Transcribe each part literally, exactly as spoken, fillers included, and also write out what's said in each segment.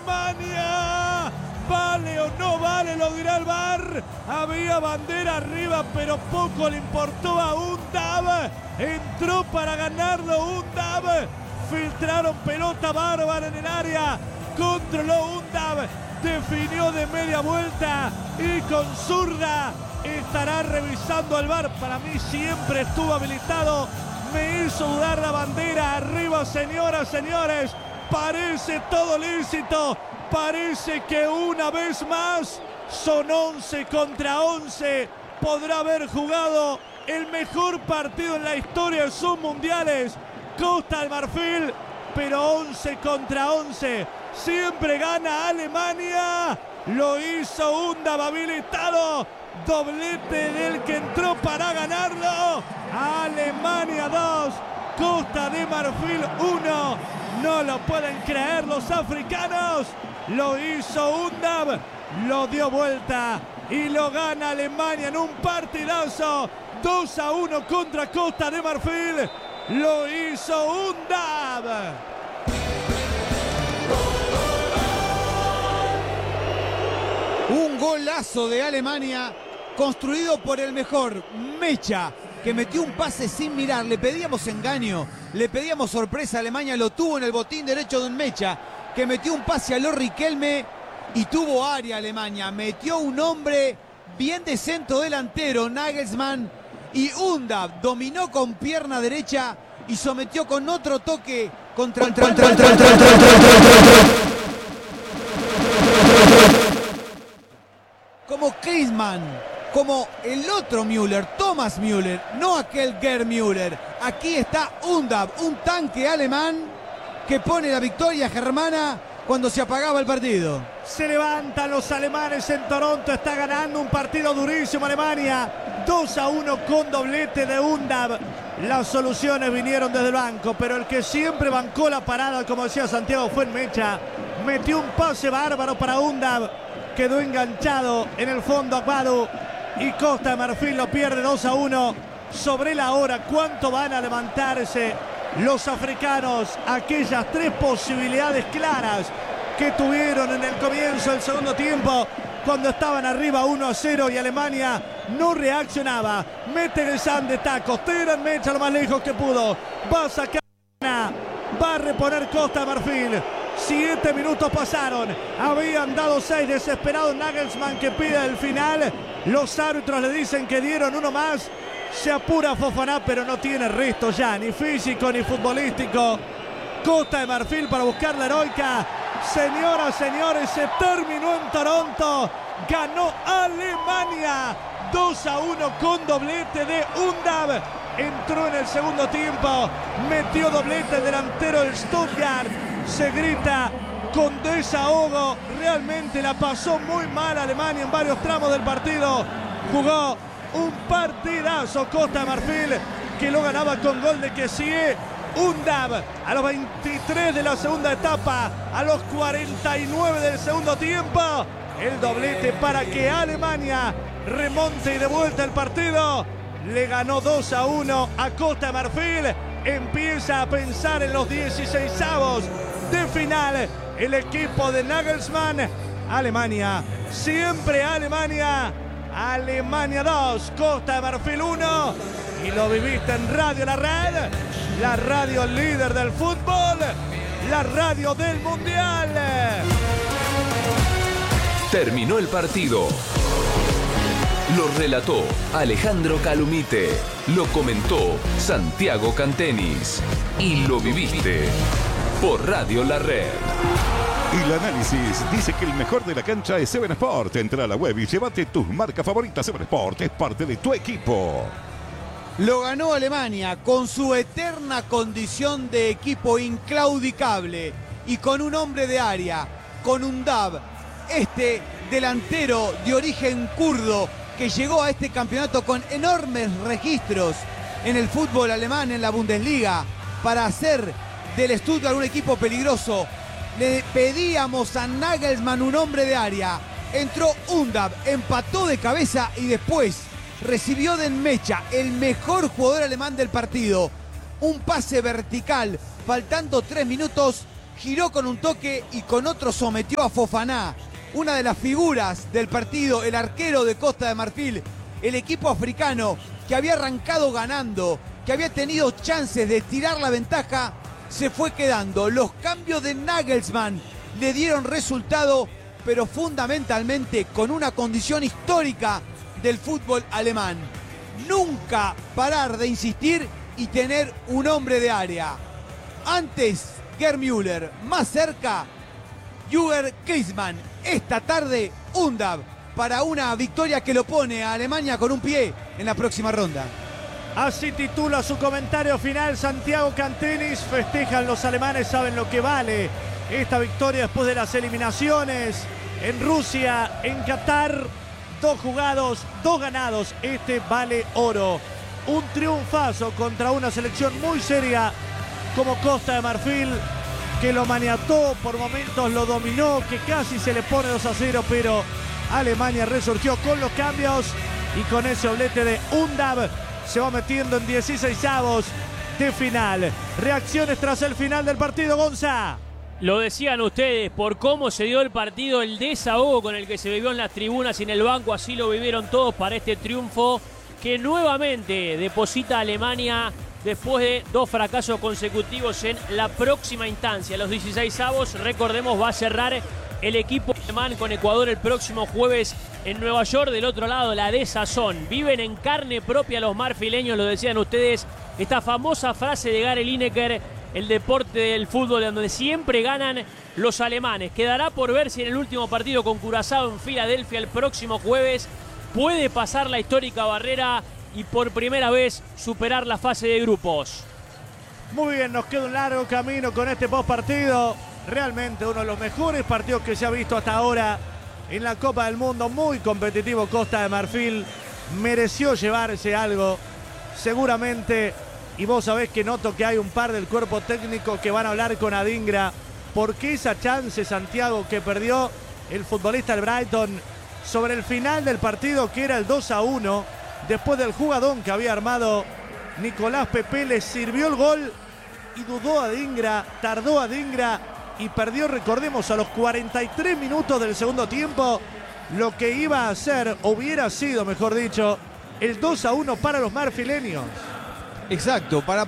Alemania. ¿Vale o no vale? Lo dirá el V A R. Había bandera arriba, pero poco le importó a Undav. Entró para ganarlo Undav. Filtraron pelota bárbara en el área. Controló Undav. Definió de media vuelta y con zurda. Estará revisando el V A R. Para mí siempre estuvo habilitado. Me hizo dudar la bandera. Arriba, señoras, señores. Parece todo lícito. Parece que una vez más son once contra once. Podrá haber jugado el mejor partido en la historia de sus mundiales. Costa de Marfil, pero once contra once. Siempre gana Alemania. Lo hizo Undav habilitado. Doblete del que entró para ganarlo. Alemania dos, Costa de Marfil uno. No lo pueden creer los africanos. Lo hizo Undav, lo dio vuelta y lo gana Alemania en un partidazo. dos a uno contra Costa de Marfil. Lo hizo Undav. Un golazo de Alemania construido por el mejor, Mecha, que metió un pase sin mirar. Le pedíamos engaño, le pedíamos sorpresa. Alemania lo tuvo en el botín derecho de un Mecha, que metió un pase a lo Riquelme y tuvo área Alemania. Metió un hombre bien de centro delantero, Nagelsmann, y Undav dominó con pierna derecha y sometió con otro toque contra el... Como Klinsmann, como el otro Müller, Thomas Müller, no aquel Gerd Müller. Aquí está Undav, un tanque alemán que pone la victoria germana cuando se apagaba el partido. Se levantan los alemanes en Toronto. Está ganando un partido durísimo Alemania. dos a uno con doblete de Undav. Las soluciones vinieron desde el banco, pero el que siempre bancó la parada, como decía Santiago, fue en Mecha. Metió un pase bárbaro para Undav. Quedó enganchado en el fondo Agbadu. Y Costa de Marfil lo pierde dos a uno. Sobre la hora, ¿cuánto van a levantarse los africanos? Aquellas tres posibilidades claras que tuvieron en el comienzo del segundo tiempo, cuando estaban arriba uno a cero y Alemania no reaccionaba. Mete el San de tacos. Teran Mecha lo más lejos que pudo. Va a sacar. Va a reponer Costa de Marfil. Siete minutos pasaron. Habían dado seis. Desesperado Nagelsmann, que pide el final. Los árbitros le dicen que dieron uno más. Se apura Fofaná, pero no tiene resto ya, ni físico ni futbolístico. Costa de Marfil para buscar la heroica. Señoras, señores, se terminó en Toronto. Ganó Alemania dos a uno con doblete de Undav. Entró en el segundo tiempo. Metió doblete el delantero del Stuttgart. Se grita con desahogo. Realmente la pasó muy mal Alemania en varios tramos del partido. Jugó un partidazo Costa de Marfil, que lo ganaba con gol de Kessie. Undav a los veintitrés de la segunda etapa, a los cuarenta y nueve del segundo tiempo, el doblete para que Alemania remonte y de vuelta el partido. Le ganó dos a uno a Costa de Marfil. Empieza a pensar en los dieciseisavos de final el equipo de Nagelsmann. Alemania, siempre Alemania. Alemania dos, Costa de Marfil uno. Y lo viviste en Radio La Red, la radio líder del fútbol, la radio del mundial. Terminó el partido. Lo relató Alejandro Calumite. Lo comentó Santiago Cantenis. Y lo viviste por Radio La Red. El análisis dice que el mejor de la cancha es Seven Sport. Entra a la web y llévate tus marcas favoritas. Seven Sport es parte de tu equipo. Lo ganó Alemania con su eterna condición de equipo inclaudicable y con un hombre de área, con Undav, este delantero de origen kurdo que llegó a este campeonato con enormes registros en el fútbol alemán, en la Bundesliga, para hacer del Stuttgart un equipo peligroso. Le pedíamos a Nagelsmann un hombre de área. Entró Undav, empató de cabeza y después recibió de Mecha, el mejor jugador alemán del partido, un pase vertical, faltando tres minutos, giró con un toque y con otro sometió a Fofaná, una de las figuras del partido, el arquero de Costa de Marfil. El equipo africano que había arrancado ganando, que había tenido chances de estirar la ventaja, se fue quedando. Los cambios de Nagelsmann le dieron resultado, pero fundamentalmente con una condición histórica del fútbol alemán: nunca parar de insistir y tener un hombre de área. Antes Gerd Müller, más cerca Jürgen Klinsmann. Esta tarde Undav, para una victoria que lo pone a Alemania con un pie en la próxima ronda. Así titula su comentario final Santiago Cantenis. Festejan los alemanes, saben lo que vale esta victoria después de las eliminaciones en Rusia, en Qatar. Dos jugados, dos ganados. Este vale oro. Un triunfazo contra una selección muy seria como Costa de Marfil, que lo maniató, por momentos lo dominó, que casi se le pone dos a cero, pero Alemania resurgió con los cambios y con ese doblete de Undav se va metiendo en dieciseisavos de final. Reacciones tras el final del partido, Gonza. Lo decían ustedes, por cómo se dio el partido, el desahogo con el que se vivió en las tribunas y en el banco, así lo vivieron todos para este triunfo que nuevamente deposita a Alemania después de dos fracasos consecutivos en la próxima instancia. Los dieciseisavos, recordemos, va a cerrar el equipo alemán con Ecuador el próximo jueves en Nueva York. Del otro lado, la desazón. Viven en carne propia los marfileños, lo decían ustedes, esta famosa frase de Gary Lineker: el deporte del fútbol donde siempre ganan los alemanes. Quedará por ver si en el último partido con Curazao en Filadelfia el próximo jueves puede pasar la histórica barrera y por primera vez superar la fase de grupos. Muy bien, nos queda un largo camino con este post partido. Realmente uno de los mejores partidos que se ha visto hasta ahora en la Copa del Mundo. Muy competitivo Costa de Marfil. Mereció llevarse algo, seguramente. Y vos sabés que noto que hay un par del cuerpo técnico que van a hablar con Adingra, porque esa chance, Santiago, que perdió el futbolista del Brighton sobre el final del partido, que era el dos a uno, después del jugadón que había armado Nicolás Pepe, le sirvió el gol y dudó Adingra, tardó Adingra y perdió, recordemos, a los cuarenta y tres minutos del segundo tiempo, lo que iba a ser, o hubiera sido, mejor dicho, el dos a uno para los marfileños. Exacto, para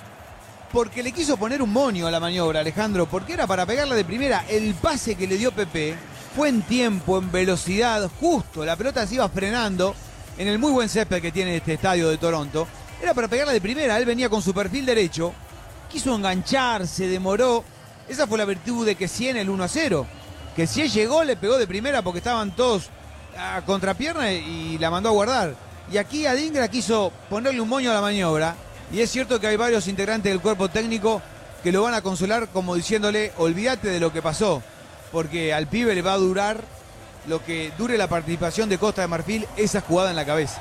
porque le quiso poner un moño a la maniobra, Alejandro, porque era para pegarla de primera. El pase que le dio Pepe fue en tiempo, en velocidad, justo. La pelota se iba frenando en el muy buen césped que tiene este estadio de Toronto. Era para pegarla de primera, él venía con su perfil derecho, quiso engancharse, demoró. Esa fue la virtud de Kessié el uno a cero. Kessié llegó, le pegó de primera porque estaban todos a contrapierna y la mandó a guardar. Y aquí Adingra quiso ponerle un moño a la maniobra. Y es cierto que hay varios integrantes del cuerpo técnico que lo van a consolar como diciéndole: olvídate de lo que pasó, porque al pibe le va a durar lo que dure la participación de Costa de Marfil esa jugada en la cabeza.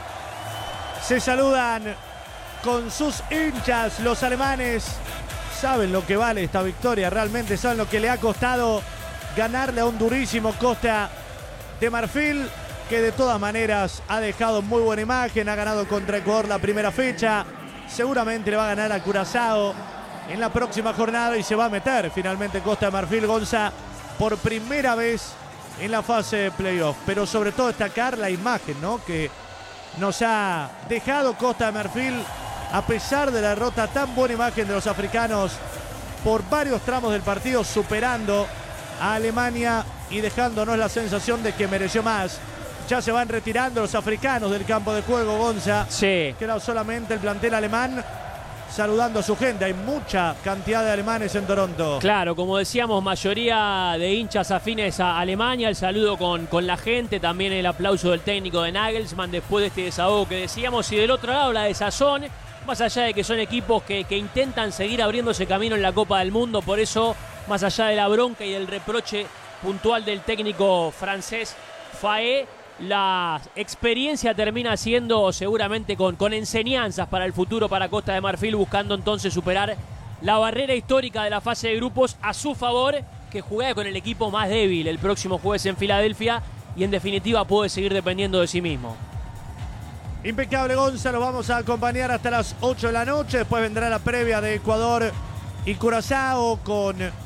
Se saludan con sus hinchas los alemanes. Saben lo que vale esta victoria, realmente saben lo que le ha costado ganarle a un durísimo Costa de Marfil, que de todas maneras ha dejado muy buena imagen, ha ganado contra Ecuador la primera fecha, seguramente le va a ganar a Curazao en la próxima jornada y se va a meter finalmente Costa de Marfil, Gonza, por primera vez en la fase de playoff. Pero sobre todo destacar la imagen, ¿no?, que nos ha dejado Costa de Marfil, a pesar de la derrota, tan buena imagen de los africanos por varios tramos del partido, superando a Alemania y dejándonos la sensación de que mereció más. Ya se van retirando los africanos del campo de juego, Gonza. Sí. Queda solamente el plantel alemán saludando a su gente. Hay mucha cantidad de alemanes en Toronto. Claro, como decíamos, mayoría de hinchas afines a Alemania. El saludo con, con la gente, también el aplauso del técnico de Nagelsmann después de este desahogo que decíamos. Y del otro lado, la desazón, más allá de que son equipos que, que intentan seguir abriéndose camino en la Copa del Mundo. Por eso, más allá de la bronca y del reproche puntual del técnico francés Faé, la experiencia termina siendo seguramente con, con enseñanzas para el futuro para Costa de Marfil, buscando entonces superar la barrera histórica de la fase de grupos a su favor, que juega con el equipo más débil el próximo jueves en Filadelfia y en definitiva puede seguir dependiendo de sí mismo. Impecable, Gonzalo, vamos a acompañar hasta las ocho de la noche, después vendrá la previa de Ecuador y Curazao con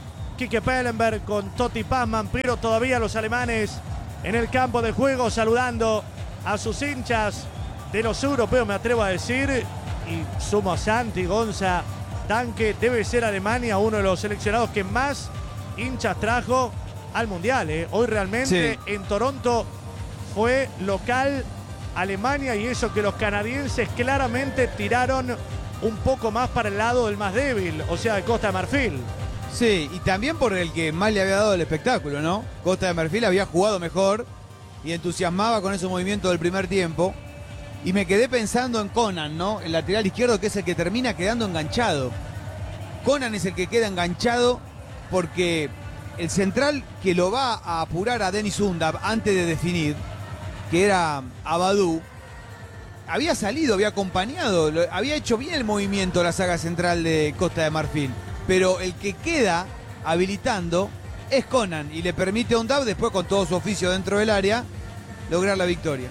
Quique Pellenberg, con Totti Pazman, pero todavía los alemanes en el campo de juego saludando a sus hinchas de los europeos, me atrevo a decir, y sumo a Santi, Gonza, Tanque, debe ser Alemania uno de los seleccionados que más hinchas trajo al Mundial. ¿eh? Hoy realmente sí. En Toronto fue local Alemania, y eso que los canadienses claramente tiraron un poco más para el lado del más débil, o sea, de Costa de Marfil. Sí, y también por el que más le había dado el espectáculo, ¿no? Costa de Marfil había jugado mejor y entusiasmaba con ese movimiento del primer tiempo. Y me quedé pensando en Conan, ¿no? El lateral izquierdo, que es el que termina quedando enganchado. Conan es el que queda enganchado porque el central que lo va a apurar a Deniz Undav antes de definir, que era Abadou, había salido, había acompañado, había hecho bien el movimiento la saga central de Costa de Marfil. Pero el que queda habilitando es Conan y le permite a Undav, después con todo su oficio dentro del área, lograr la victoria.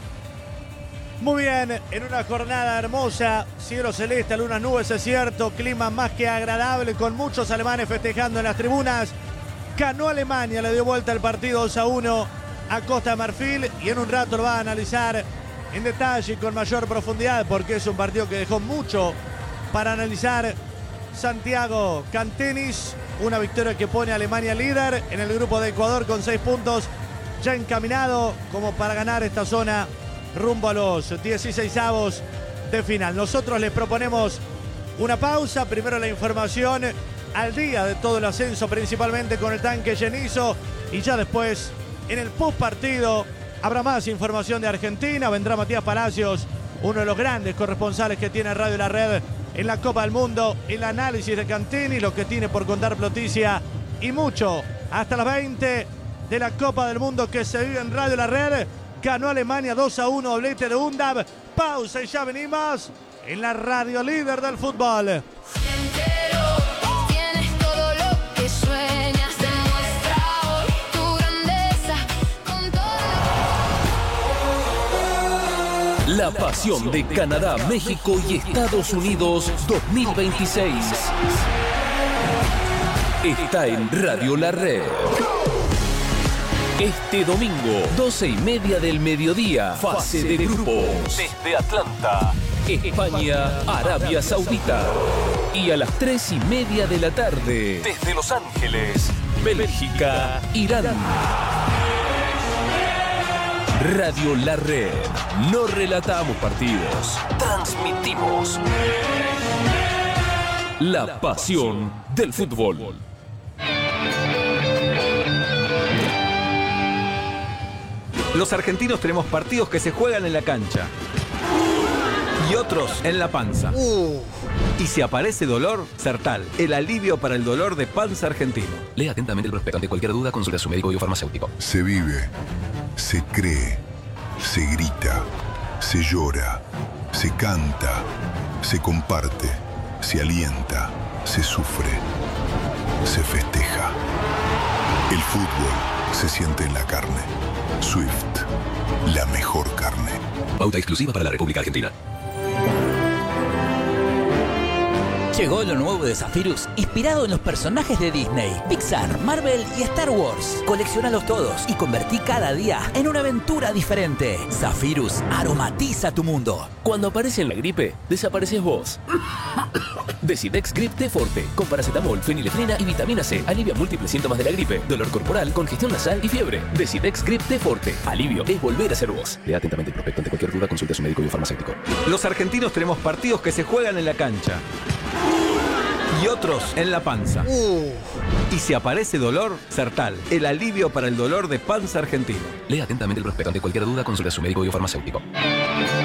Muy bien, en una jornada hermosa, cielo celeste, algunas nubes, es cierto, clima más que agradable, con muchos alemanes festejando en las tribunas. Ganó Alemania, le dio vuelta el partido dos a uno a Costa de Marfil, y en un rato lo va a analizar en detalle y con mayor profundidad, porque es un partido que dejó mucho para analizar Santiago Cantenis. Una victoria que pone a Alemania líder en el grupo de Ecuador con seis puntos, ya encaminado como para ganar esta zona rumbo a los dieciseisavos de final. Nosotros les proponemos una pausa, primero la información al día de todo el ascenso, principalmente con el tanque llenizo, y ya después en el post partido habrá más información de Argentina. Vendrá Matías Palacios, uno de los grandes corresponsales que tiene Radio La Red en la Copa del Mundo, el análisis de Cantini, lo que tiene por contar Ploticia y mucho hasta las veinte de la Copa del Mundo que se vive en Radio La Red. Ganó Alemania dos a uno, doblete de Undav. Pausa y ya venimos en la radio líder del fútbol. Tienes todo lo que sueñas, demuestra hoy tu grandeza con todo. La pasión de Canadá, México y Estados Unidos dos mil veintiséis está en Radio La Red. Este domingo, doce y media del mediodía, fase de grupos. Desde Atlanta, España, Arabia Saudita. Y a las tres y media de la tarde, desde Los Ángeles, Bélgica, Irán. Radio La Red. No relatamos partidos, transmitimos la pasión del fútbol. Los argentinos tenemos partidos que se juegan en la cancha y otros en la panza. Uh. Y si aparece dolor, Sertal, el alivio para el dolor de panza argentino. Lea atentamente el prospecto. Ante cualquier duda, consulte a su médico biofarmacéutico. Se vive, se cree, se grita, se llora, se canta, se comparte, se alienta, se sufre, se festeja. El fútbol se siente en la carne. Swift, la mejor carne. Pauta exclusiva para la República Argentina. Llegó lo nuevo de Zephyrus, inspirado en los personajes de Disney, Pixar, Marvel y Star Wars. Colecciónalos todos y convertí cada día en una aventura diferente. Zephyrus aromatiza tu mundo. Cuando aparece en la gripe, desapareces vos. Decidex Grip T Forte, con paracetamol, fenilefrina y vitamina C. Alivia múltiples síntomas de la gripe, dolor corporal, congestión nasal y fiebre. Decidex Grip T Forte. Alivio es volver a ser vos. Lea atentamente el prospecto. Ante cualquier duda, consulte a su médico biofarmacéutico. Los argentinos tenemos partidos que se juegan en la cancha y otros en la panza. Uh. Y si aparece dolor, Sertal, el alivio para el dolor de panza argentino. Lea atentamente el prospecto. Ante cualquier duda, consulte a su médico biofarmacéutico.